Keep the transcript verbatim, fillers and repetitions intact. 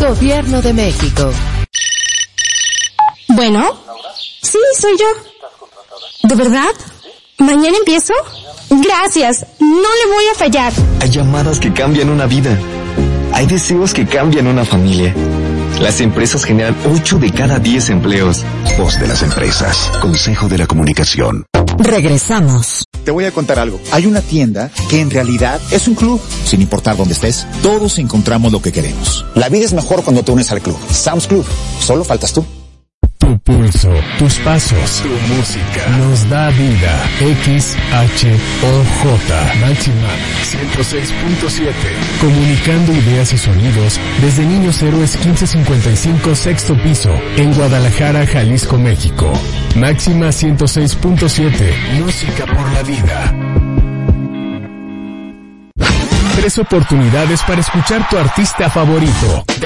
Gobierno de México. Bueno, sí, soy yo. ¿De verdad? ¿Mañana empiezo? Gracias, no le voy a fallar. Hay llamadas que cambian una vida. Hay deseos que cambian una familia. Las empresas generan ocho de cada diez empleos. Voz de las empresas. Consejo de la Comunicación. Regresamos. Te voy a contar algo. Hay una tienda que en realidad es un club. Sin importar dónde estés, todos encontramos lo que queremos. La vida es mejor cuando te unes al club. Sam's Club. Solo faltas tú. Tu pulso, tus pasos, tu música nos da vida. X H O J Máxima ciento seis punto siete. Comunicando ideas y sonidos desde Niños Héroes quince cincuenta y cinco, sexto piso, en Guadalajara, Jalisco, México. Máxima ciento seis punto siete. Música por la vida. Tres oportunidades para escuchar tu artista favorito.